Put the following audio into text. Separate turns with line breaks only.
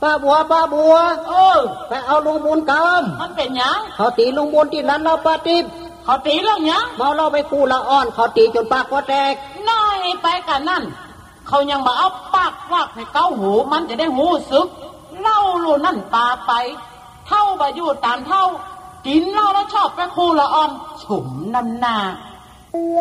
ป้าบัวไปเอาลุงบุญกำ
มันเป็นหยัง
เขาตีลุงบุญที่นั้นเราปาติบ
เขาตีเรื่องหยัง
เมาเราไปคู่ละอ่อนเขาตีจนปากว่าแตก
น้อยไปกันนั่นเขายังมาเอาปากวากให้เก้าหูมันจะได้หูซึกเล่าลูนั่นปาไปเท่าบาอยู่ตามเท่ากินเหล้าแล้วชอบไปคู่ละอ่อนฉุมน้ำหน้า